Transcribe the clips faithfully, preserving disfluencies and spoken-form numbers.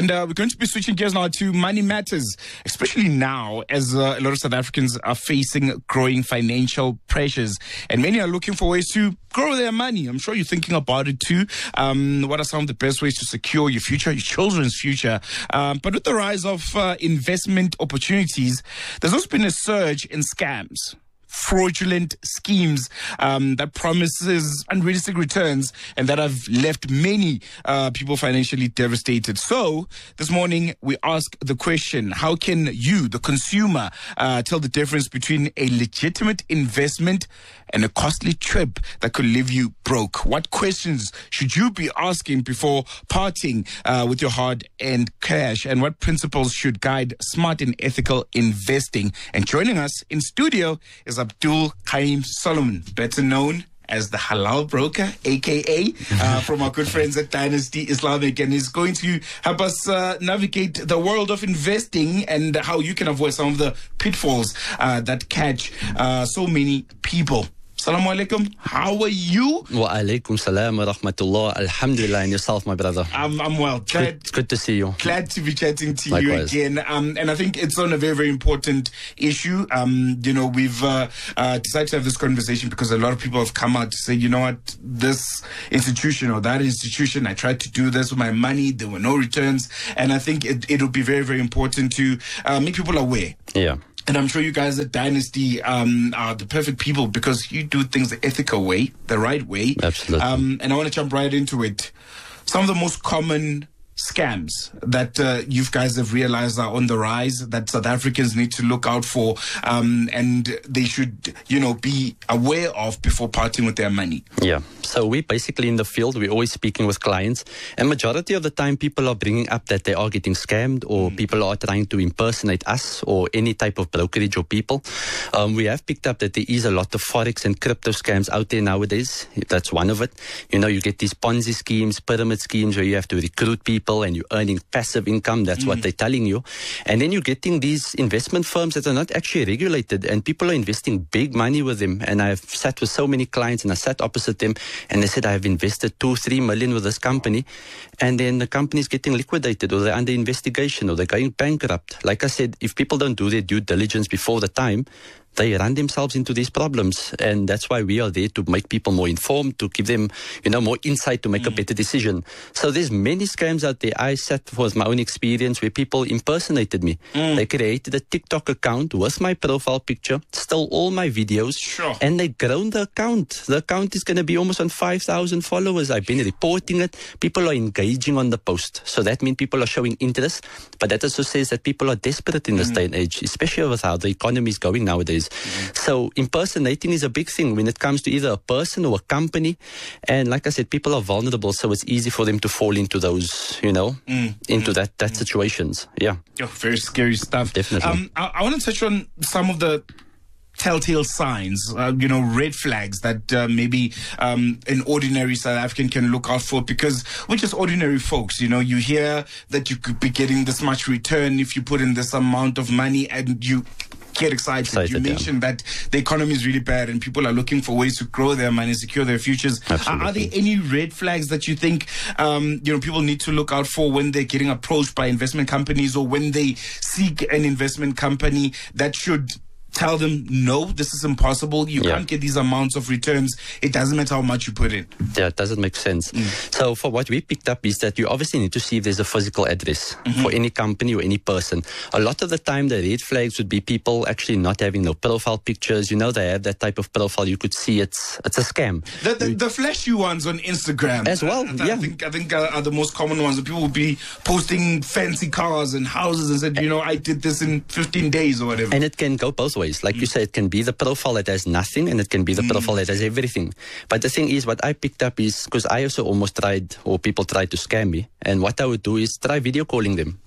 And uh, we're going to be switching gears now to money matters, especially now as uh, a lot of South Africans are facing growing financial pressures. And many are looking for ways to grow their money. I'm sure you're thinking about it too. Um, what are some of the best ways to secure your future, your children's future? Um, but with the rise of uh, investment opportunities, there's also been a surge in scams, fraudulent schemes um, that promises unrealistic returns and that have left many uh, people financially devastated. So this morning we ask the question, how can you, the consumer, uh, tell the difference between a legitimate investment and a costly trip that could leave you broke? What questions should you be asking before parting uh, with your hard-earned cash? And what principles should guide smart and ethical investing? And joining us in studio is Abdul Qaim Solomon, better known as the Halal Broker, a k a uh, from our good friends at Dynasty Islamic, and is going to help us uh, navigate the world of investing and how you can avoid some of the pitfalls uh, that catch uh, so many people. Assalamu alaikum. How are you? Wa alaikum salam wa rahmatullah. Alhamdulillah, and yourself, my brother. I'm, I'm well. Glad, good, it's good to see you. Glad to be chatting to Likewise. you again. Um, and I think it's on a very, very important issue. Um, you know, we've uh, uh, decided to have this conversation because a lot of people have come out to say, you know what, this institution or that institution, I tried to do this with my money, there were no returns. And I think it, it'll be very, very important to uh, make people aware. Yeah. And I'm sure you guys at Dynasty um, are the perfect people because you do things the ethical way, the right way. Absolutely. Um, and I want to jump right into it. Some of the most common scams that uh, you guys have realized are on the rise that South Africans need to look out for um, and they should, you know, be aware of before parting with their money. Yeah. So we basically in the field, we're always speaking with clients, and majority of the time people are bringing up that they are getting scammed or mm. people are trying to impersonate us or any type of brokerage or people. Um, we have picked up that there is a lot of forex and crypto scams out there nowadays. That's one of it. You know, you get these Ponzi schemes, pyramid schemes where you have to recruit people and you're earning passive income. That's mm. what they're telling you. And then you're getting these investment firms that are not actually regulated and people are investing big money with them. And I've sat with so many clients and I sat opposite them and they said, I've invested two, three million with this company. And then the company is getting liquidated or they're under investigation or they're going bankrupt. Like I said, if people don't do their due diligence before the time, they run themselves into these problems. And that's why we are there to make people more informed, to give them, you know, more insight to make mm. a better decision. So there's many scams out there. I sat with my own experience where people impersonated me. Mm. They created a TikTok account with my profile picture, stole all my videos, sure. and they grown the account. The account is going to be almost on five thousand followers. I've been reporting it. People are engaging on the post. So that means people are showing interest. But that also says that people are desperate in this mm. day and age, especially with how the economy is going nowadays. Mm-hmm. So impersonating is a big thing when it comes to either a person or a company. And like I said, people are vulnerable, so it's easy for them to fall into those, you know, mm. into mm. that, that mm. situations. Yeah. Oh, very scary stuff. Definitely. Um, I, I want to touch on some of the telltale signs, uh, you know, red flags that uh, maybe um, an ordinary South African can look out for, because we're just ordinary folks. You know, you hear that you could be getting this much return if you put in this amount of money and you get excited. excited you mentioned yeah. that the economy is really bad and people are looking for ways to grow their money, secure their futures. Absolutely. Are there any red flags that you think um, you know, people need to look out for when they're getting approached by investment companies or when they seek an investment company that should tell them, no, this is impossible. You yeah. can't get these amounts of returns. It doesn't matter how much you put in. Yeah, it doesn't make sense. Mm. So for what we picked up is that you obviously need to see if there's a physical address mm-hmm. for any company or any person. A lot of the time, the red flags would be people actually not having no profile pictures. You know, they have that type of profile. You could see it's it's a scam. The, the, the flashy ones on Instagram. As well, I, I yeah. think, I think uh, are the most common ones. People will be posting fancy cars and houses and said, you know, I did this in fifteen days or whatever. And it can go both ways. Like mm. you said, it can be the profile that has nothing and it can be the mm. profile that has everything. But the thing is, what I picked up is, because I also almost tried, or people tried to scam me, and what I would do is try video calling them.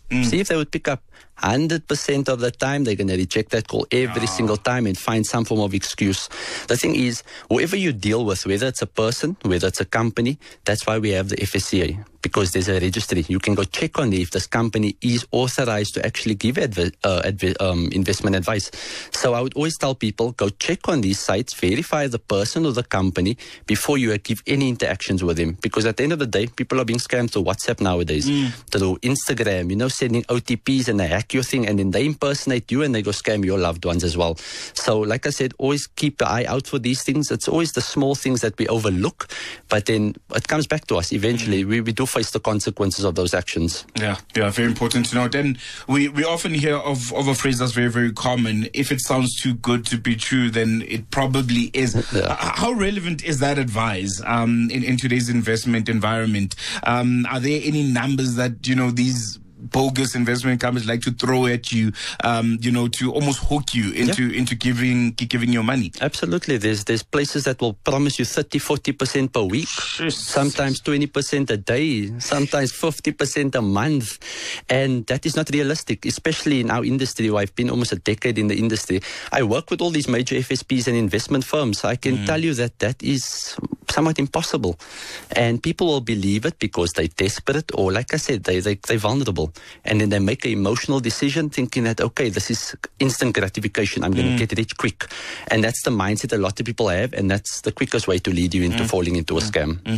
Mm. See if they would pick up. one hundred percent of the time, they're going to reject that call every oh. single time and find some form of excuse. The thing is, whoever you deal with, whether it's a person, whether it's a company, that's why we have the F S C A, because there's a registry. You can go check on if this company is authorized to actually give advi- uh, advi- um, investment advice. So I would always tell people, go check on these sites, verify the person or the company before you give any interactions with them. Because at the end of the day, people are being scammed through WhatsApp nowadays, mm. through Instagram, you know, sending O T Ps and they hack your thing, and then they impersonate you and they go scam your loved ones as well. So like I said, always keep the eye out for these things. It's always the small things that we overlook, but then it comes back to us eventually. Mm. We, we do face the consequences of those actions. Yeah, yeah, very important to note. And we, we often hear of, of a phrase that's very, very common. If it sounds too good to be true, then it probably is. Yeah. Uh, how relevant is that advice um, in, in today's investment environment? Um, are there any numbers that, you know, these bogus investment companies like to throw at you, um, you know, to almost hook you into yeah. into giving giving your money? Absolutely. There's there's places that will promise you thirty, forty percent per week, sometimes twenty percent a day, sometimes fifty percent a month. And that is not realistic, especially in our industry where I've been almost a decade in the industry. I work with all these major F S Ps and investment firms. I can mm. tell you that that is somewhat impossible. And people will believe it because they're desperate, or like I said, they, they, they're vulnerable. And then they make an emotional decision thinking that, okay, this is instant gratification. I'm going to mm. get rich quick. And that's the mindset a lot of people have. And that's the quickest way to lead you into mm. falling into a scam. Mm.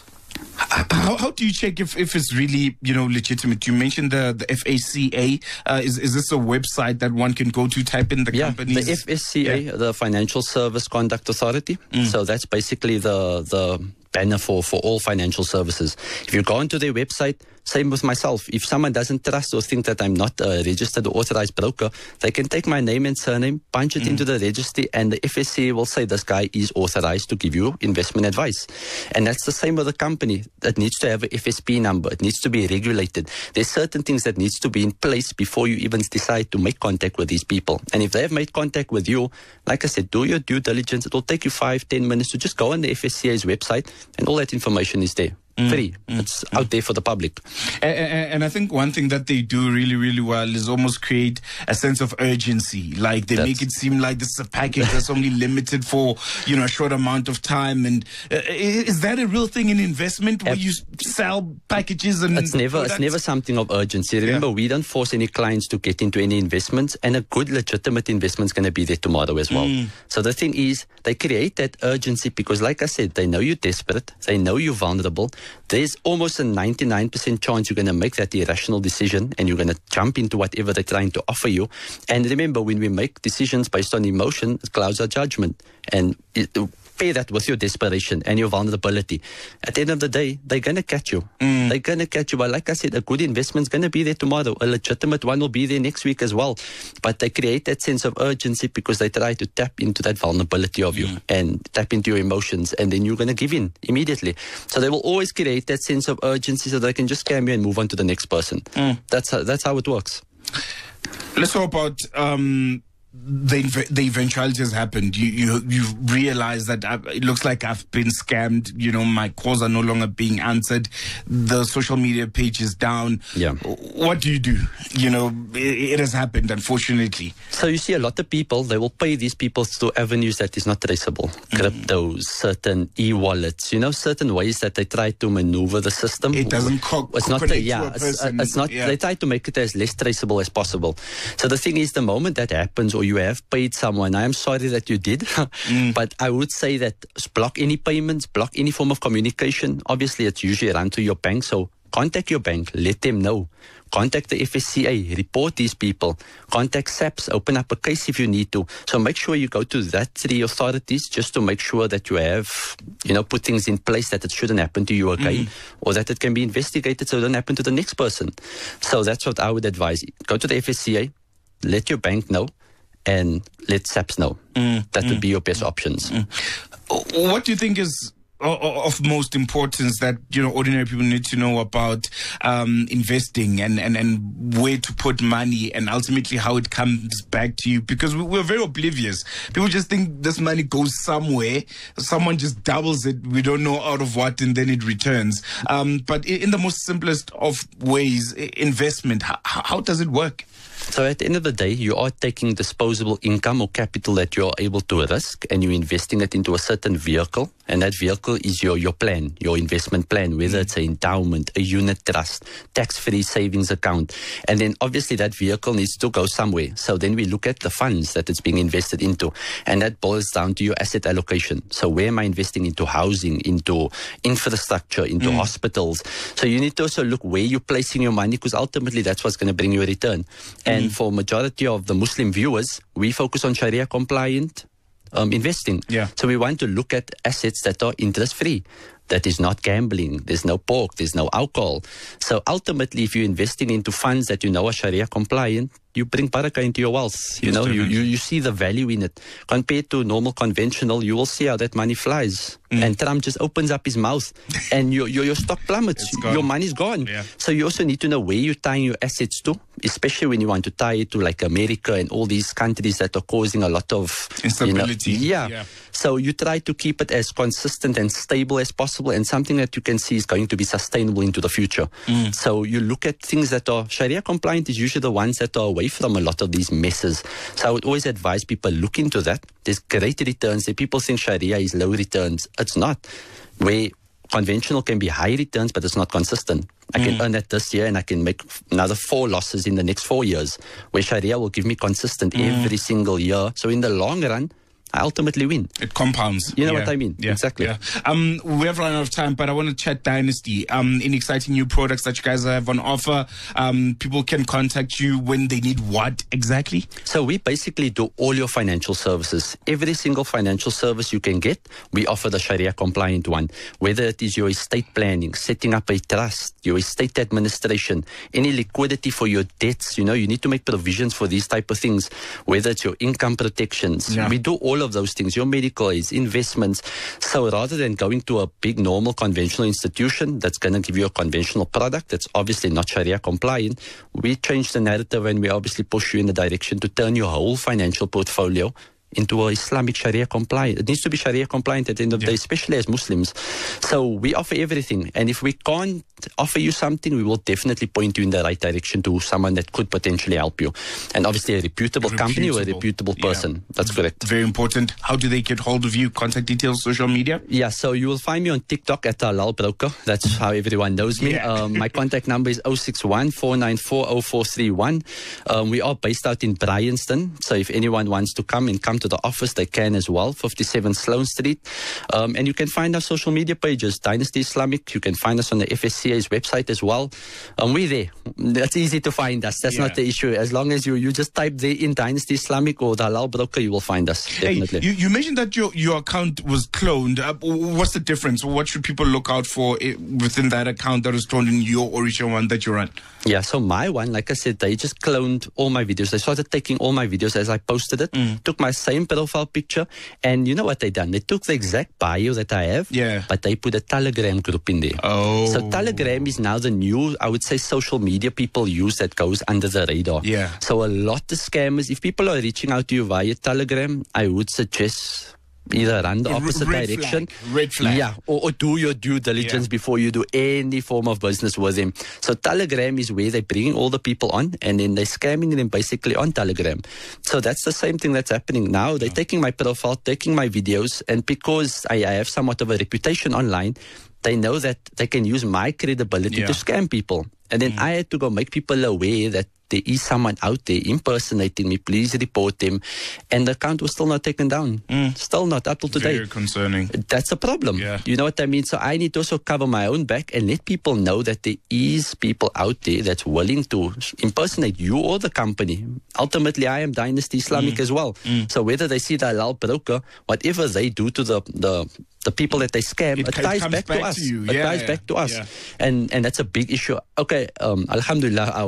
How, how do you check if, if it's really, you know, legitimate? You mentioned the, the F S C A. Uh, is, is this a website that one can go to, type in the yeah, companies? The F S C A, yeah. the Financial Service Conduct Authority. Mm. So that's basically the the banner for, for all financial services. If you go onto their website, same with myself. If someone doesn't trust or think that I'm not a registered or authorized broker, they can take my name and surname, punch it mm. into the registry, and the F S C A will say this guy is authorized to give you investment advice. And that's the same with a company. That needs to have an F S P number. It needs to be regulated. There's certain things that needs to be in place before you even decide to make contact with these people. And if they have made contact with you, like I said, do your due diligence. It will take you five, ten minutes to just go on the F S C A's website, and all that information is there. Mm, free. Mm, it's mm. out there for the public. And, and, and I think one thing that they do really, really well is almost create a sense of urgency. Like they that's, make it seem like this is a package that's only limited for, you know, a short amount of time. And uh, is that a real thing in investment where ab- you sell packages and it's never products? It's never something of urgency. Remember, yeah. we don't force any clients to get into any investments, and a good legitimate investment is going to be there tomorrow as well. Mm. So the thing is, they create that urgency because, like I said, they know you're desperate. They know you're vulnerable. There's almost a ninety-nine percent chance you're going to make that irrational decision and you're going to jump into whatever they're trying to offer you. And remember, when we make decisions based on emotion, it clouds our judgment. And it, pair that with your desperation and your vulnerability. At the end of the day, they're going to catch you. Mm. They're going to catch you. But like I said, a good investment's going to be there tomorrow. A legitimate one will be there next week as well. But they create that sense of urgency because they try to tap into that vulnerability of you mm. and tap into your emotions. And then you're going to give in immediately. So they will always create that sense of urgency so they can just scam you and move on to the next person. Mm. That's how, that's how it works. Let's talk about... Um The, the eventuality has happened. You you you realize that I've, it looks like I've been scammed. You know, my calls are no longer being answered. The social media page is down. Yeah. What do you do? You know, it, it has happened, unfortunately. So you see a lot of people, they will pay these people through avenues that is not traceable. Mm. Cryptos, certain e-wallets, you know, certain ways that they try to maneuver the system. It doesn't co- it's not, yeah, it's, it's not, yeah. They try to make it as less traceable as possible. So the thing is, the moment that happens, or you have paid someone, I am sorry that you did, mm. but I would say that block any payments, block any form of communication. Obviously, it's usually run to your bank, so contact your bank, let them know. Contact the F S C A, report these people. Contact SAPS, open up a case if you need to. So make sure you go to that three authorities just to make sure that you have, you know, put things in place that it shouldn't happen to you again, mm. or that it can be investigated so it doesn't happen to the next person. So that's what I would advise. Go to the F S C A, let your bank know, and let SAPS know. Mm, that mm, would be your best options. Mm. What do you think is of most importance that, you know, ordinary people need to know about um, investing and, and, and where to put money and ultimately how it comes back to you? Because we're very oblivious. People just think this money goes somewhere. Someone just doubles it. We don't know out of what, and then it returns. Um, but in the most simplest of ways, investment, how, how does it work? So at the end of the day, you are taking disposable income or capital that you are able to risk, and you're investing it into a certain vehicle. And that vehicle is your, your plan, your investment plan, whether it's an endowment, a unit trust, tax-free savings account. And then obviously that vehicle needs to go somewhere. So then we look at the funds that it's being invested into. And that boils down to your asset allocation. So where am I investing into housing, into infrastructure, into mm. hospitals? So you need to also look where you're placing your money, because ultimately that's what's going to bring you a return. And mm. for majority of the Muslim viewers, we focus on Sharia compliant Um, investing. Yeah. So we want to look at assets that are interest-free. That is not gambling. There's no pork. There's no alcohol. So ultimately, if you're investing into funds that you know are Sharia compliant, you bring barakah into your wealth. You know, you, you, you see the value in it. Compared to normal conventional, you will see how that money flies. Mm. And Trump just opens up his mouth and your, your, your stock plummets. Your money's gone. Yeah. So you also need to know where you're tying your assets to, especially when you want to tie it to like America and all these countries that are causing a lot of instability. You know, yeah. yeah. So you try to keep it as consistent and stable as possible, and something that you can see is going to be sustainable into the future. Mm. So you look at things that are Sharia compliant is usually the ones that are away from a lot of these messes. So I would always advise people look into that. There's great returns. The people think Sharia is low returns. It's not. Where conventional can be high returns, but it's not consistent. I can mm. earn that this year and I can make another four losses in the next four years, where Sharia will give me consistent mm. every single year. So in the long run, I ultimately win. It compounds. You know yeah. what I mean? Yeah. Exactly. Yeah. Um, we have run out of time, but I want to chat Dynasty. Um, any exciting new products that you guys have on offer? Um, people can contact you when they need what exactly? So we basically do all your financial services. Every single financial service you can get, we offer the Sharia compliant one. Whether it is your estate planning, setting up a trust, your estate administration, any liquidity for your debts. You know, you need to make provisions for these type of things. Whether it's your income protections, yeah. we do all of those things, your medical aids, investments. So rather than going to a big normal conventional institution that's going to give you a conventional product that's obviously not Sharia compliant, we change the narrative and we obviously push you in the direction to turn your whole financial portfolio into a Islamic Sharia compliant. It needs to be Sharia compliant at the end of the yeah. day, especially as Muslims. So we offer everything. And if we can't offer you something, we will definitely point you in the right direction to someone that could potentially help you. And obviously a reputable, reputable. company or a reputable person. Yeah. That's correct. Very important. How do they get hold of you? Contact details, social media? Yeah, so you will find me on TikTok at Halal Broker. That's how everyone knows me. Yeah. Um, my contact number is zero six one, four nine four, zero four three one. Um, we are based out in Bryanston. So if anyone wants to come and come to the office, they can as well. fifty-seven Sloane Street. Um, and you can find our social media pages, Dynasty Islamic. You can find us on the F S C A's website as well. Um, we're there. That's easy to find us. That's yeah. not the issue. As long as you, you just type there in Dynasty Islamic or the Halal Broker, you will find us. Definitely. Hey, you, you mentioned that your, your account was cloned. Uh, what's the difference? What should people look out for within that account that is cloned in your original one that you run? Yeah, so my one, like I said, they just cloned all my videos. They started taking all my videos as I posted it, mm. took my same profile picture, and you know what they done? They took the exact bio that I have, yeah. but they put a Telegram group in there. Oh. So Telegram is now the new, I would say, social media people use that goes under the radar. Yeah. So a lot of scammers, if people are reaching out to you via Telegram, I would suggest either run the opposite red direction. Flag. Red flag. Yeah, or, or do your due diligence yeah. before you do any form of business with them. So Telegram is where they're bringing all the people on and then they're scamming them basically on Telegram. So that's the same thing that's happening now. They're yeah. taking my profile, taking my videos, and because I, I have somewhat of a reputation online, they know that they can use my credibility yeah. to scam people. And then mm. I had to go make people aware that there is someone out there impersonating me. Please report them. And the account was still not taken down. Mm. Still not up till today. Very concerning. That's a problem. Yeah. You know what I mean? So I need to also cover my own back and let people know that there is people out there that's willing to impersonate you or the company. Ultimately, I am Dynasty Islamic mm. as well. Mm. So whether they see the Halal Broker, whatever they do to the the the people that they scam, it, it ties back, back to us. To it yeah, ties yeah, back to us. Yeah. And and that's a big issue. Okay, um, alhamdulillah, our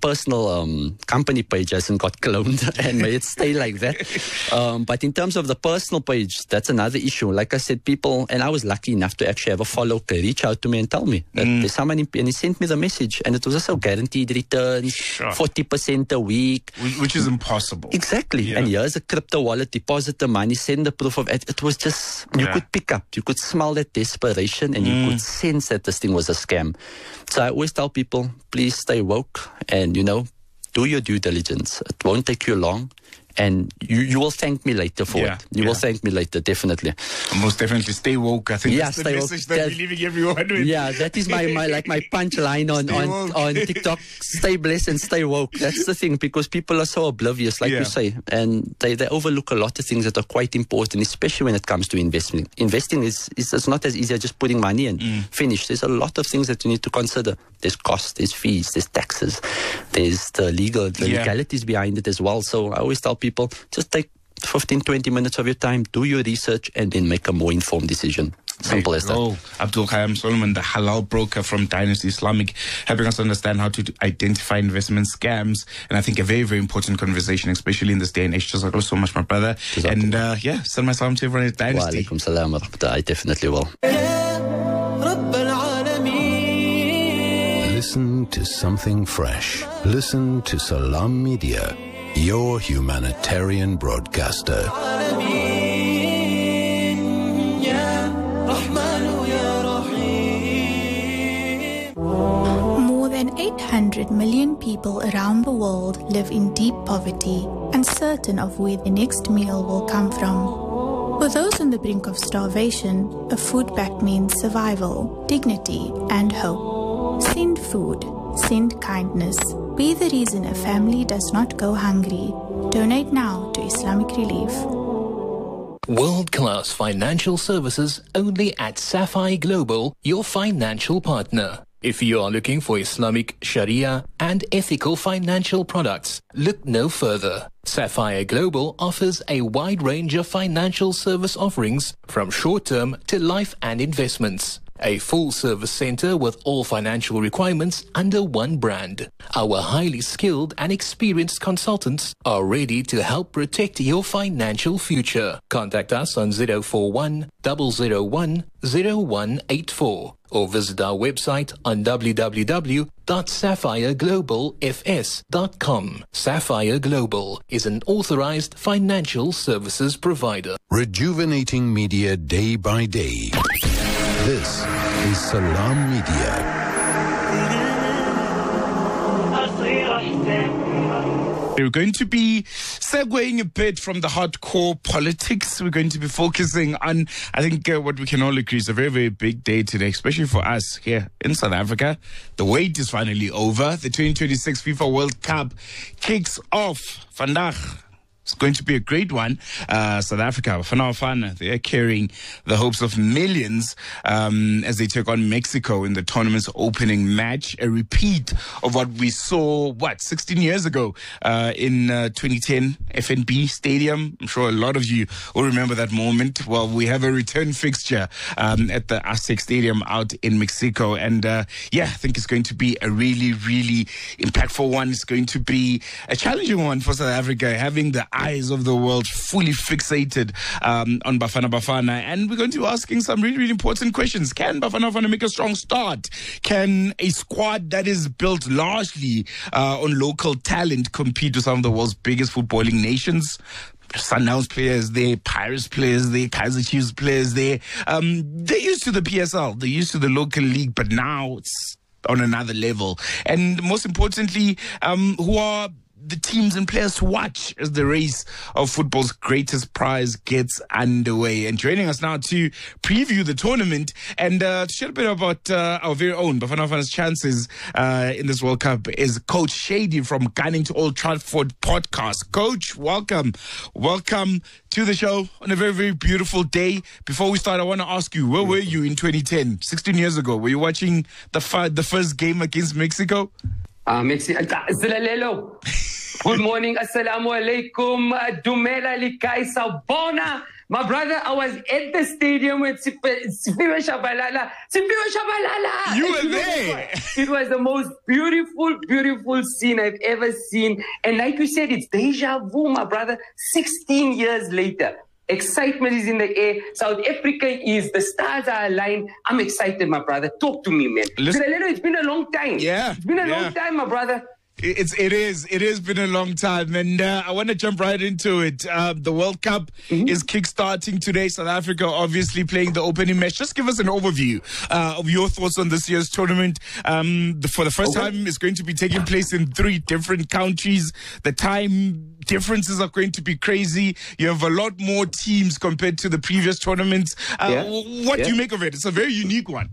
personal um, company page hasn't got cloned, and may it stay like that. Um, but in terms of the personal page, that's another issue. Like I said, people, and I was lucky enough to actually have a follower reach out to me and tell me that mm. there's someone, in, and he sent me the message, and it was also guaranteed returns, sure. forty percent a week. Which is impossible. Exactly. Yeah. And here's a crypto wallet, deposit the money, send the proof of it. It was just, you yeah. could pick up, you could smell that desperation, and mm. you could sense that this thing was a scam. So I always tell people, please stay woke and, you know, do your due diligence. It won't take you long. And you, you will thank me later for yeah, it. You yeah. will thank me later, definitely. Most definitely. Stay woke. I think yeah, that's the message that, that we're leaving everyone with. Yeah, that is my, my like my punchline on, on, on TikTok. Stay blessed and stay woke. That's the thing, because people are so oblivious, like yeah. you say. And they, they overlook a lot of things that are quite important, especially when it comes to investing. Investing is, is, is not as easy as just putting money in. Mm. Finish. There's a lot of things that you need to consider. There's costs, there's fees, there's taxes, there's the legal, the yeah. legalities behind it as well. So I always tell people, just take fifteen, twenty minutes of your time, do your research, and then make a more informed decision. Simple as that. Oh, Abdul Khayyam Solomon, the halal broker from Dynasty Islamic, helping us understand how to identify investment scams. And I think a very, very important conversation, especially in this day and age. Jazakallah so much, my brother. And uh, yeah, send my salam to everyone at Dynasty. Wa alaikum salam wa rahmatullah. I definitely will. Listen to something fresh. Listen to Salam Media, your humanitarian broadcaster. More than eight hundred million people around the world live in deep poverty, uncertain of where the next meal will come from. For those on the brink of starvation, a food pact means survival, dignity, and hope. Send food, send kindness. Be the reason a family does not go hungry. Donate now to Islamic Relief. World-class financial services only at Sapphire Global, your financial partner. If you are looking for Islamic, Sharia, and ethical financial products, look no further. Sapphire Global offers a wide range of financial service offerings, from short-term to life and investments. A full-service center with all financial requirements under one brand. Our highly skilled and experienced consultants are ready to help protect your financial future. Contact us on zero four one, zero zero one, zero one eight four or visit our website on w w w dot sapphire global f s dot com. Sapphire Global is an authorized financial services provider. Rejuvenating media day by day. This is Salam Media. We're going to be segueing a bit from the hardcore politics. We're going to be focusing on, I think, uh, what we can all agree is a very, very big day today, especially for us here in South Africa. The wait is finally over. The twenty twenty-six FIFA World Cup kicks off. Vandag. It's going to be a great one. Uh, South Africa, Bafana Bafana, they are carrying the hopes of millions um, as they take on Mexico in the tournament's opening match. A repeat of what we saw, what, sixteen years ago uh, in uh, twenty ten F N B Stadium. I'm sure a lot of you will remember that moment. Well, we have a return fixture um, at the Aztec Stadium out in Mexico. And uh, yeah, I think it's going to be a really, really impactful one. It's going to be a challenging one for South Africa, having the eyes of the world fully fixated um, on Bafana Bafana. And we're going to be asking some really, really important questions. Can Bafana Bafana make a strong start? Can a squad that is built largely uh, on local talent compete with some of the world's biggest footballing nations? Sundowns players there, Pirates players there, Kaizer Chiefs players there. Um, they're used to the P S L. They're used to the local league, but now it's on another level. And most importantly, um, who are the teams and players to watch as the race of football's greatest prize gets underway. And joining us now to preview the tournament and uh, to share a bit about uh, our very own Bafana Bafana's chances uh, in this World Cup is Coach Shady from Gunning to Old Trafford podcast. Coach, welcome. Welcome to the show on a very, very beautiful day. Before we start, I want to ask you, where were you in twenty ten, sixteen years ago? Were you watching the f- the first game against Mexico? Uh, Mexico. Good morning, assalamu alaikum. Dumela likai sabona. My brother, I was at the stadium with Siphiwe Tshabalala. Siphiwe Tshabalala! You were there! It was the most beautiful, beautiful scene I've ever seen. And like you said, it's deja vu, my brother. sixteen years later. Excitement is in the air. South Africa is, the stars are aligned. I'm excited, my brother. Talk to me, man. Listen, it's been a long time. Yeah. It's been a yeah. long time, my brother. It's it is it has been a long time, and uh, I want to jump right into it. Uh, the World Cup mm-hmm. is kickstarting today. South Africa obviously playing the opening match. Just give us an overview uh, of your thoughts on this year's tournament. Um, the, for the first okay. time, it's going to be taking place in three different countries. The time differences are going to be crazy. You have a lot more teams compared to the previous tournaments. Uh, yeah. What yeah. do you make of it? It's a very unique one.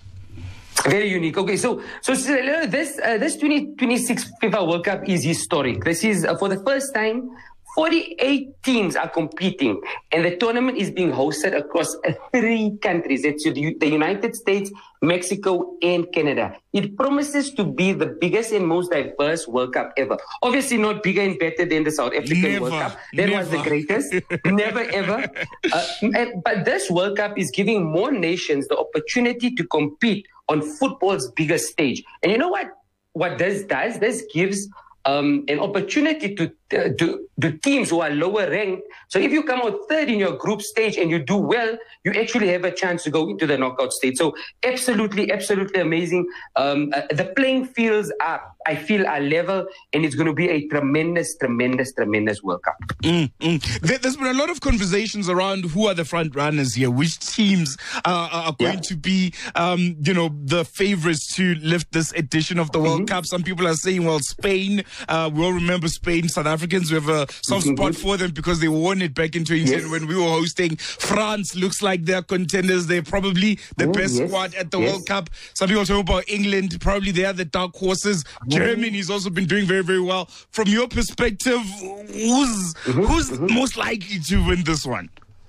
Very unique. Okay, so so this uh, this twenty twenty-six FIFA World Cup is historic. This is uh, for the first time, forty-eight teams are competing, and the tournament is being hosted across uh, three countries. It's the, the United States, Mexico, and Canada. It promises to be the biggest and most diverse World Cup ever. Obviously, not bigger and better than the South African never, World Cup. That never. was the greatest. Never ever. Uh, and, but this World Cup is giving more nations the opportunity to compete on football's biggest stage. And you know what? What this does? This gives um, an opportunity to, uh, to to teams who are lower ranked. So if you come out third in your group stage and you do well, you actually have a chance to go into the knockout stage. So absolutely, absolutely amazing. Um, uh, the playing fields are, I feel, are level, and it's going to be a tremendous, tremendous, tremendous World Cup. Mm, mm. There, there's been a lot of conversations around who are the front runners here, which teams uh, are going yeah. to be, um, you know, the favorites to lift this edition of the mm-hmm. World Cup. Some people are saying, well, Spain. Uh, we all remember Spain. South Africans, we have a soft mm-hmm. spot for them because they won it back in twenty ten yes. when we were hosting. France looks like they're contenders. They're probably the oh, best yes. squad at the yes. World Cup. Some people talk about England. Probably they are the dark horses. Mm-hmm. Germany's also been doing very, very well. From your perspective, who's mm-hmm. who's mm-hmm. most likely to win this one?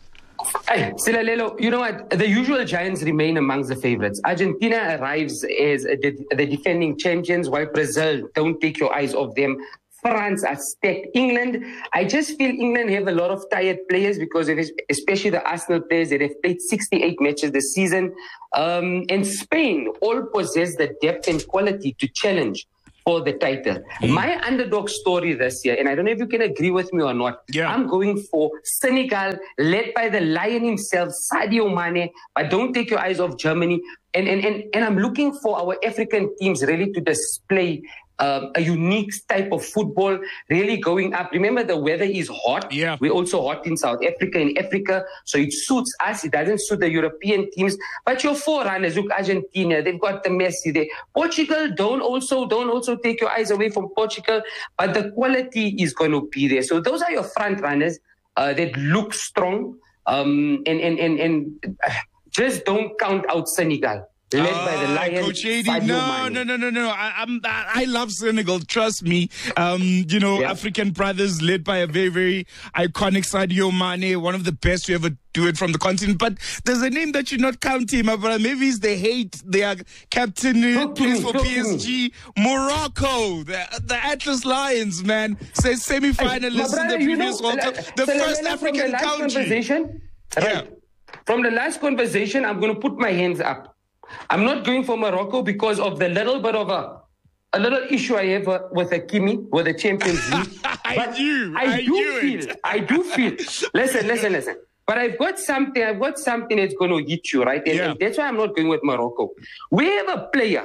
Hey, Silalelo, you know what? The usual giants remain amongst the favorites. Argentina arrives as the, the defending champions, while Brazil, don't take your eyes off them. France are stacked. England, I just feel England have a lot of tired players because of, especially the Arsenal players that have played sixty-eight matches this season. Um, and Spain all possess the depth and quality to challenge for the title. Mm. My underdog story this year, and I don't know if you can agree with me or not, yeah. I'm going for Senegal, led by the lion himself, Sadio Mane, but don't take your eyes off Germany. And, and, and, and I'm looking for our African teams really to display Um, a unique type of football, really going up. Remember, the weather is hot. Yeah. We're also hot in South Africa, in Africa, so it suits us. It doesn't suit the European teams. But your forerunners, look, Argentina, they've got the Messi there. Portugal, don't also don't also take your eyes away from Portugal, but the quality is going to be there. So those are your front runners uh, that look strong, um, and and and and uh, just don't count out Senegal. Led uh, by the Lions, Coach A D, no, no, no, no, no. I, I'm, I love Senegal. Trust me. Um, you know, yeah. African brothers led by a very, very iconic Sadio Mane, one of the best to ever do it from the continent. But there's a name that you're not counting, my brother. Maybe it's the hate. Their captain uh, plays for P S G. Morocco, the, the Atlas Lions, man. Say semi-finalists in the previous World Cup. The so first African country. Right. Yeah. From the last conversation, I'm going to put my hands up. I'm not going for Morocco because of the little bit of a a little issue I have uh, with Hakimi, with the Champions League. I but knew, I, I do knew feel, it. I do feel. Listen, listen, listen. But I've got something. I've got something that's going to hit you, right? And, yeah. and that's why I'm not going with Morocco. We have a player,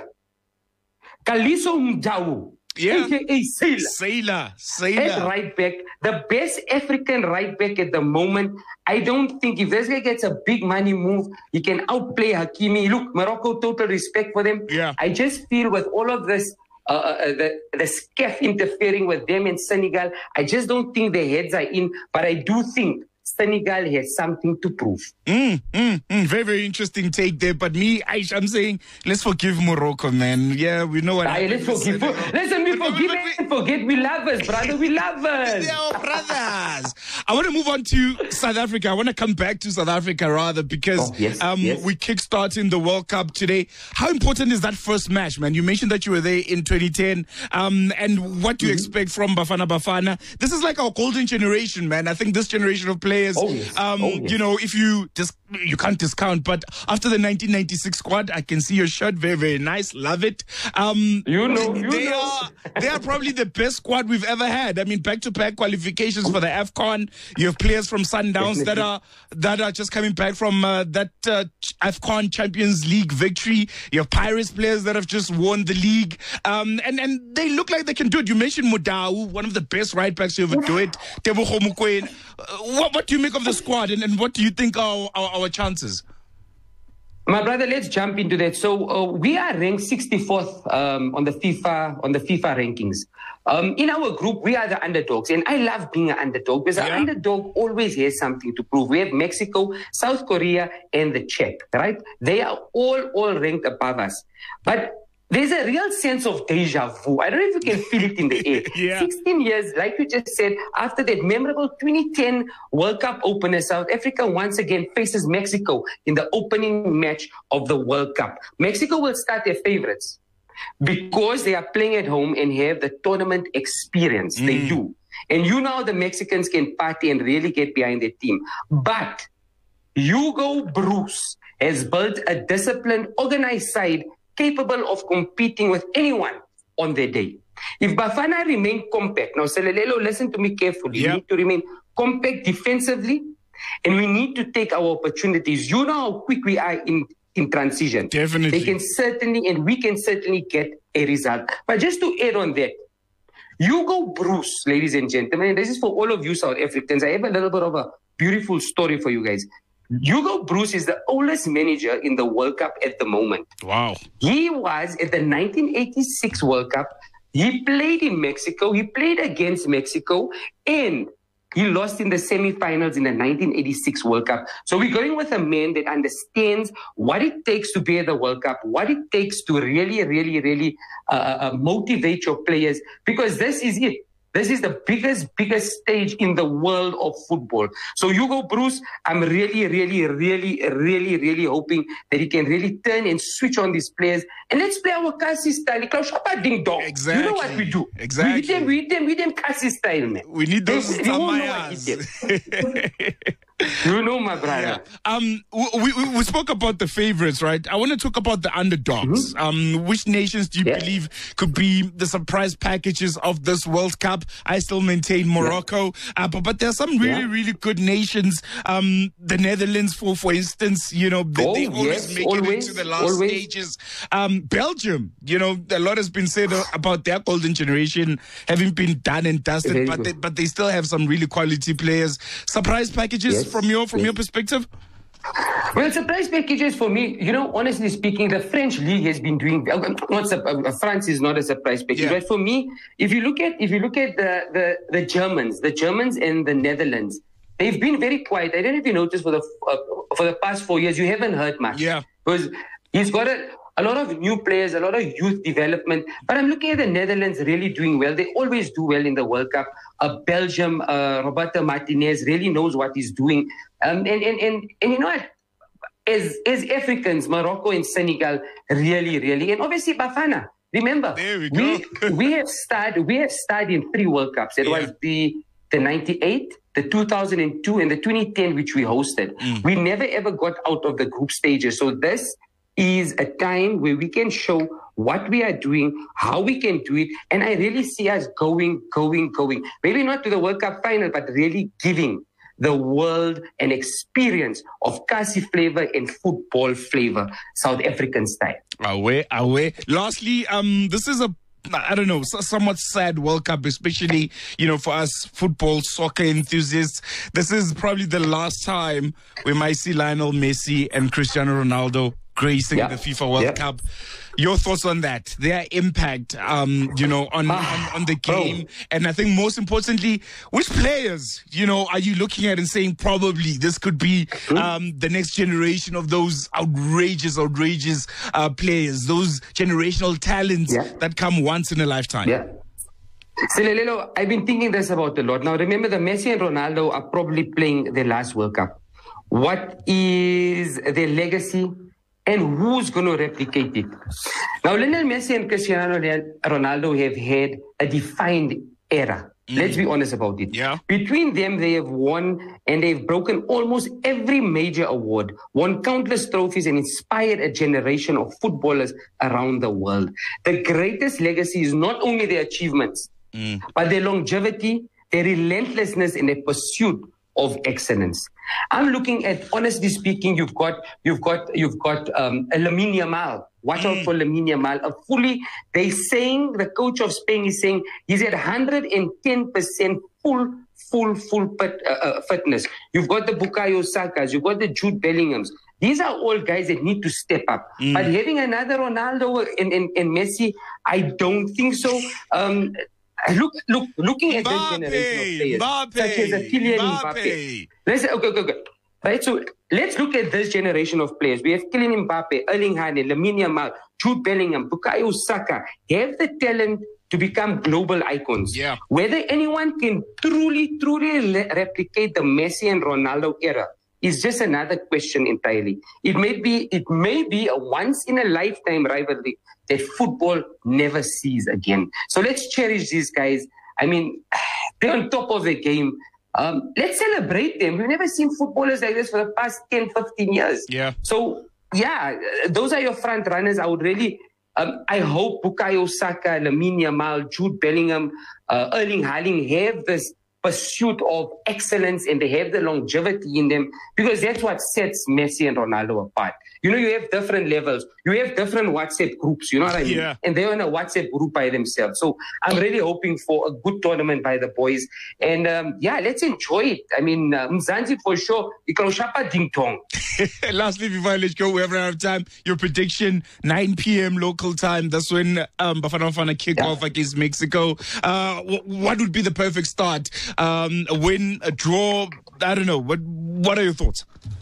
Kaliso Mjawu. Yeah, A K A Sailor. Sailor, Sailor. At right back, the best African right back at the moment. I don't think if this guy gets a big money move, he can outplay Hakimi. Look, Morocco, total respect for them. Yeah. I just feel with all of this, uh, uh, the, the S C A F interfering with them in Senegal, I just don't think their heads are in. But I do think Senegal has something to prove. Mm, mm, mm. Very, very interesting take there. But me, Aish, I'm saying, let's forgive Morocco, man. Yeah, we know what Aye, let's forgive. For, listen, we but, forgive but, but, and forget. We love us, brother. We love us. They're our brothers. I want to move on to South Africa. I want to come back to South Africa, rather, because oh, yes, um, yes. we kickstarting the World Cup today. How important is that first match, man? You mentioned that you were there in twenty ten. Um, and what do you mm-hmm. expect from Bafana Bafana? This is like our golden generation, man. I think this generation of players players. Oh, yes. Um, Oh, yes. You know, if you just you can't discount, but after the nineteen ninety-six squad, I can see your shirt, very very nice, love it. Um, You know, you they know. are they are probably the best squad we've ever had. I mean, back to back qualifications for the AFCON. You have players from Sundowns that are that are just coming back from uh, that uh, AFCON Champions League victory. You have Pirates players that have just won the league, um, and and they look like they can do it. You mentioned Mudau, one of the best right backs to ever do it. Tebogo Mokoena. Uh, what what do you make of the squad, and, and what do you think are our, our chances? My brother, let's jump into that. So uh, we are ranked sixty-fourth um, on the FIFA on the FIFA rankings. Um, in our group, we are the underdogs, and I love being an underdog because Yeah. an underdog always has something to prove. We have Mexico, South Korea, and the Czech. Right? They are all all ranked above us, but there's a real sense of deja vu. I don't know if you can feel it in the air. Yeah. sixteen years, like you just said, after that memorable twenty ten World Cup opener, South Africa once again faces Mexico in the opening match of the World Cup. Mexico will start their favorites because they are playing at home and have the tournament experience. They do. And you know the Mexicans can party and really get behind their team. But Hugo Bruce has built a disciplined, organized side capable of competing with anyone on their day. If Bafana remain compact, now Selelelo, listen to me carefully. Yeah. We need to remain compact defensively, and we need to take our opportunities. You know how quick we are in, in transition. Definitely. They can certainly, and we can certainly get a result. But just to add on that, Hugo Bruce, ladies and gentlemen, and this is for all of you South Africans. I have a little bit of a beautiful story for you guys. Hugo Bruce is the oldest manager in the World Cup at the moment. Wow. He was at the nineteen eighty-six World Cup. He played in Mexico. He played against Mexico, and he lost in the semifinals in the nineteen eighty-six World Cup. So we're going with a man that understands what it takes to be at the World Cup, what it takes to really, really, really uh, uh, motivate your players, because this is it. This is the biggest, biggest stage in the world of football. So Hugo Bruce, I'm really, really, really, really, really hoping that he can really turn and switch on these players. And let's play our Kasi style. Klaus Schwab, ding dong. Exactly. You know what we do? Exactly. We hit them, we hit them, we hit them Kasi style, man. We need those They- they all know what hit Samayas. them. You know, my brother. Yeah. Um, we, we we spoke about the favorites, right? I want to talk about the underdogs. Um, which nations do you Yeah. believe could be the surprise packages of this World Cup? I still maintain Morocco, uh, but but there are some really Yeah. really good nations. Um, the Netherlands, for for instance, you know they, Oh, they always yes, make always, it into the last always. stages. Um, Belgium, you know, a lot has been said about their golden generation having been done and dusted, Very but good. they, but they still have some really quality players. Surprise packages Yes, from your from yes. your perspective? Well, surprise packages for me, you know, honestly speaking, the French league has been doing uh, not sur- uh, France is not a surprise package, Yeah. but for me, if you look at if you look at the, the the Germans, the Germans and the Netherlands, they've been very quiet. I don't know if you noticed for the uh, for the past four years, you haven't heard much. Yeah. because he's got a. A lot of new players, a lot of youth development. But I'm looking at the Netherlands really doing well. They always do well in the World Cup. Uh, Belgium, uh, Roberto Martinez really knows what he's doing. Um, and, and, and, and you know what? As, as Africans, Morocco and Senegal, really, really. And obviously Bafana. Remember, There we we, go. we have started we have started in three World Cups. It Yeah. was the the ninety-eight, the two thousand two, and the twenty ten, which we hosted. Mm. We never ever got out of the group stages. So this is a time where we can show what we are doing, how we can do it. And I really see us going, going, going. Maybe not to the World Cup final, but really giving the world an experience of Kasi flavor and football flavor, South African style. Away, away. Lastly, um, this is a I don't know, so- somewhat sad World Cup, especially, you know, for us football, soccer enthusiasts. This is probably the last time we might see Lionel Messi and Cristiano Ronaldo gracing Yeah. the FIFA World Yeah. Cup. Your thoughts on that? Their impact, um, you know, on, on, on the bro. game. And I think most importantly, which players, you know, are you looking at and saying probably this could be um, the next generation of those outrageous, outrageous uh, players, those generational talents Yeah. that come once in a lifetime? Yeah. Silelelo, I've been thinking this about a lot. Now, remember, the Messi and Ronaldo are probably playing their last World Cup. What is their legacy and who's going to replicate it? Now, Lionel Messi and Cristiano Ronaldo have had a defined era Mm. Let's be honest about it. Yeah. Between them, they have won and they've broken almost every major award, won countless trophies, and inspired a generation of footballers around the world. The greatest legacy is not only their achievements, mm. but their longevity, their relentlessness in their pursuit of excellence. I'm looking at, honestly speaking, you've got, you've got, you've got um, a Lamine Yamal. Watch mm. out for Lamine Yamal. A fully, they saying, the coach of Spain is saying he's at one hundred ten percent full, full, full fit, uh, uh, fitness. You've got the Bukayo Sakas, you've got the Jude Bellinghams. These are all guys that need to step up. Mm. But having another Ronaldo and, and, and Messi, I don't think so. Um, Look, look, looking at Mbappe, this generation of players, Mbappe, such as a Kylian Mbappe. Mbappe. Let's okay, okay, okay. Right. So let's look at this generation of players. We have Kylian Mbappe, Erling Haaland, Lamine Yamal, Jude Bellingham, Bukayo Saka. Have the talent to become global icons. Yeah. Whether anyone can truly, truly le- replicate the Messi and Ronaldo era is just another question entirely. It may be, it may be a once in a lifetime rivalry that football never sees again. So let's cherish these guys. I mean, they're on top of the game. Um, let's celebrate them. We've never seen footballers like this for the past ten, fifteen years. Yeah. So, yeah, those are your front runners. I would really, um, I hope Bukayo Saka, Lamine Yamal, Jude Bellingham, uh, Erling Haaland have this pursuit of excellence and they have the longevity in them, because that's what sets Messi and Ronaldo apart. You know, you have different levels. You have different WhatsApp groups, you know what I mean? Yeah. And they're in a WhatsApp group by themselves. So I'm really hoping for a good tournament by the boys. And um, yeah, let's enjoy it. I mean, uh, Mzansi for sure. Ikroshapa ding tong. Lastly, before I let you go, we have run out of time. Your prediction, nine p.m. local time. That's when um, Bafana Bafana kick Yeah. off against Mexico. Uh, wh- what would be the perfect start? Um, a win, a draw? I don't know. What What are your thoughts?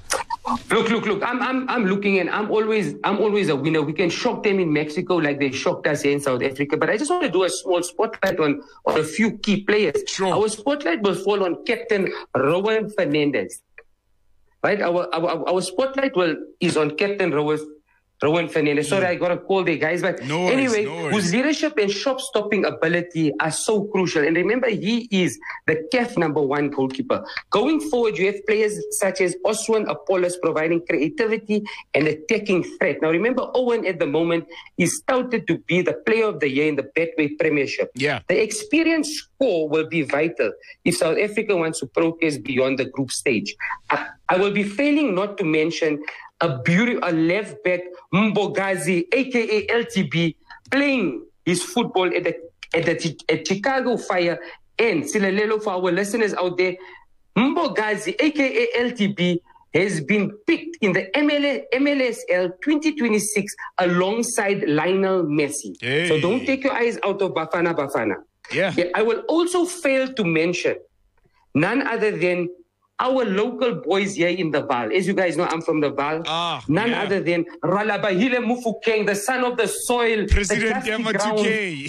Look, look, look. I'm, I'm, I'm looking, and I'm always, I'm always a winner. We can shock them in Mexico like they shocked us here in South Africa. But I just want to do a small spotlight on, on a few key players. Sure. Our spotlight will fall on Captain Rowan Fernandez. Right? Our, our, our spotlight will is on Captain Rowan. Rowan Fernandez. Sorry, I got a call there, guys. But No worries, anyway, no worries. whose leadership and shot-stopping ability are so crucial. And remember, he is the C A F number one goalkeeper. Going forward, you have players such as Oswan Apollos providing creativity and attacking threat. Now, remember, Owen at the moment is touted to be the player of the year in the Betway Premiership. Yeah. The experience score will be vital if South Africa wants to progress beyond the group stage. I, I will be failing not to mention a beauty, a left back, Mbogazi, aka L T B, playing his football at the at the at Chicago Fire. And Silalelo, for our listeners out there, Mbogazi, aka L T B, has been picked in the M L A, M L S L twenty twenty-six alongside Lionel Messi. Hey. So don't take your eyes out of Bafana Bafana. Yeah. Yeah, I will also fail to mention none other than our local boys here in the Val. As you guys know, I'm from the Val. Ah, none yeah. other than Ralabahile Mufukeng, the son of the soil, President the dusty Yama ground. two K.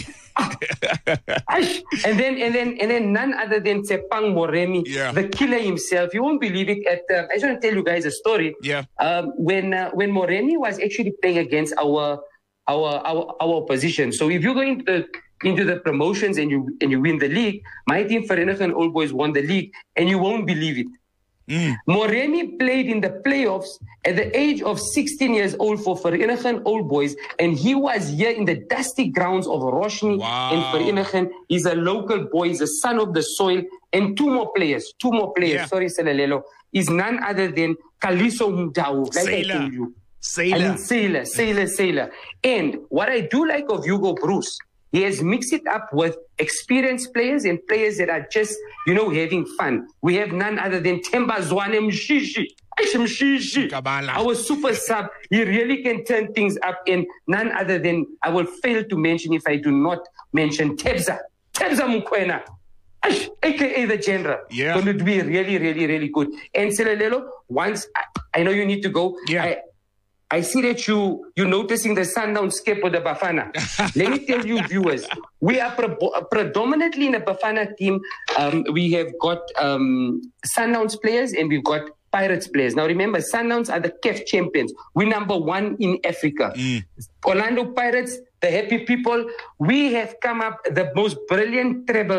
Ash. And then, and then, and then, none other than Tsepang Moremi, Yeah. the killer himself. You won't believe it. At uh, I just want to tell you guys a story. Yeah. Um, when uh, when Moremi was actually playing against our our our our opposition. So if you go into the into the promotions and you and you win the league, my team Vereniging Old Boys won the league, and you won't believe it. Mm. Moremi played in the playoffs at the age of sixteen years old for Vereniging Old Boys, and he was here in the dusty grounds of Roshni Wow. and Vereniging. He's a local boy, he's a son of the soil, and two more players, two more players, Yeah. sorry, Selalelo, is none other than Kaliso Mdau, like I Sailor. told you. I Sailor. mean, sailor, sailor, sailor. And what I do like of Hugo Bruce, he has mixed it up with experienced players and players that are just, you know, having fun. We have none other than Temba Zwane Mshishi. Aish Mshishi. Kabala. Our super sub. He really can turn things up. And none other than, I will fail to mention if I do not mention Tebza. Tebza Mukwena. Aish, A K A the general. Yeah. Going to be really, really, really good. And Selalelo, once, I, I know you need to go. Yeah. I, I see that you, you're noticing the sundown skip of the Bafana. Let me tell you, viewers, we are pre- predominantly in a Bafana team. Um, we have got um, Sundowns players and we've got Pirates players. Now, remember, Sundowns are the C A F champions. We're number one in Africa. Mm. Orlando Pirates, the happy people, we have come up the most brilliant treble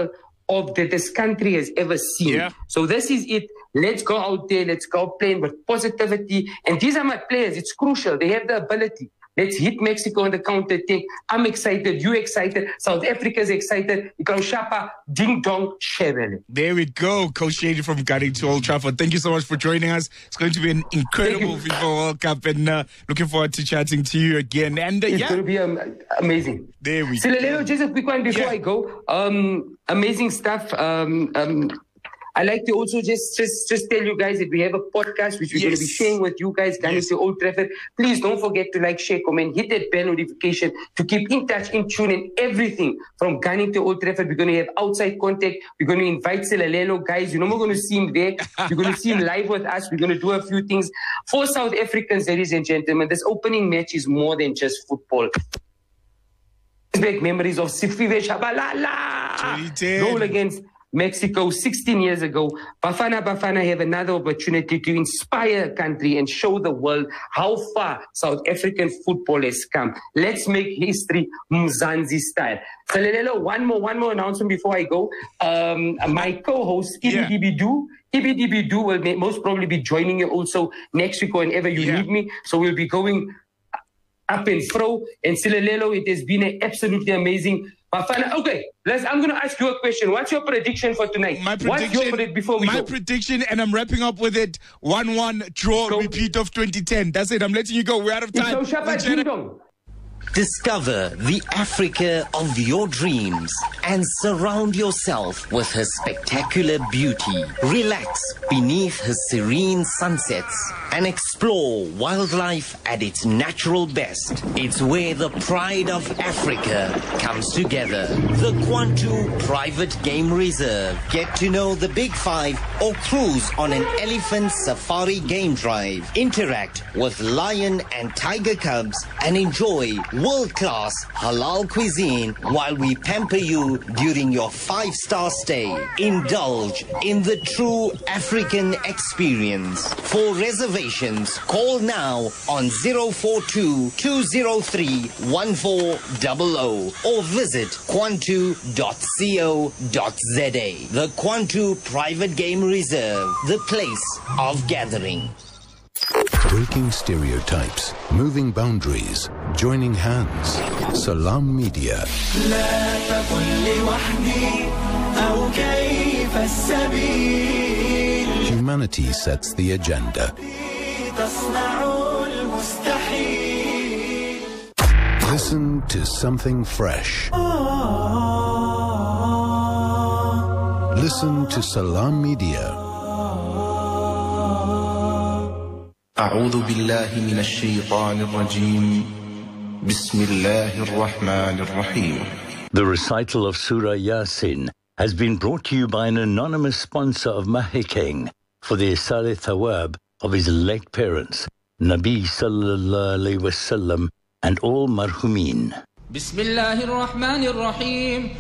of that this country has ever seen. Yeah. So this is it. Let's go out there. Let's go playing with positivity. And these are my players. It's crucial. They have the ability. Let's hit Mexico on the counter attack. I'm excited. You excited. South Africa's excited. Shapa, ding dong, shebele. There we go. Coach Shady from Gunning to Old Trafford. Thank you so much for joining us. It's going to be an incredible FIFA World Cup, and uh, looking forward to chatting to you again. And uh, It's yeah, going to be um, amazing. there we So, go. Lelelo, just a quick one before Yeah. I go. Um, amazing stuff. Um, um, I like to also just, just, just tell you guys that we have a podcast which we're going to be Yes. sharing with you guys, Gunning Yes. to Old Trafford. Please don't forget to like, share, comment, hit that bell notification to keep in touch, in tune, and everything from Gunning to Old Trafford. We're going to have outside contact. We're going to invite Silalelo guys. You're not going to see him there. You're going to see him live with us. We're going to do a few things for South Africans, ladies and gentlemen. This opening match is more than just football. Back memories of Sifiwe Shabalala twenty ten. goal against Mexico sixteen years ago. Bafana Bafana have another opportunity to inspire a country and show the world how far South African football has come. Let's make history Mzansi style. So, Lelelo, one more, one more announcement before I go. Um, my co-host, Yeah. Ibidibidu, Ibidibidu will may- most probably be joining you also next week whenever you Yeah. need me. So we'll be going up and fro. And Silalelo, it has been an absolutely amazing. Bafana, okay, let's. I'm going to ask you a question. What's your prediction for tonight? My What's your prediction, prediction before we my go? prediction, and I'm wrapping up with it. one one draw, Go. repeat of twenty ten. That's it. I'm letting you go. We're out of time. So, Shapa, We'll chat- ding dong. Discover the Africa of your dreams and surround yourself with her spectacular beauty. Relax beneath her serene sunsets and explore wildlife at its natural best. It's where the pride of Africa comes together. The Kwantu Private Game Reserve. Get to know the Big Five or cruise on an elephant safari game drive. Interact with lion and tiger cubs and enjoy world-class halal cuisine while we pamper you during your five-star stay. Indulge in the true African experience. For reservations, call now on zero four two, two zero three, one four zero zero or visit kwantu dot co dot za. The Kwantu Private Game Reserve, the place of gathering. Breaking stereotypes, moving boundaries, joining hands. Salam Media. Humanity sets the agenda. Listen to something fresh. Listen to Salam Media. أعوذ بالله من الشيطان الرجيم بسم الله الرحمن الرحيم. The recital of Surah Yasin has been brought to you by an anonymous sponsor of Mahikeng for the Isale Thawab of his late parents, Nabi Sallallahu Alaihi Wasallam, and all marhumin. بسم الله الرحمن الرحيم